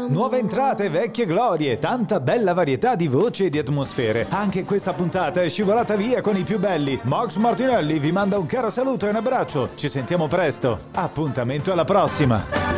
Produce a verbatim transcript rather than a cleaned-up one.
Nuove entrate, vecchie glorie, tanta bella varietà di voci e di atmosfere. Anche questa puntata è scivolata via con i più belli. Max Martinelli vi manda un caro saluto e un abbraccio. Ci sentiamo presto. Appuntamento alla prossima.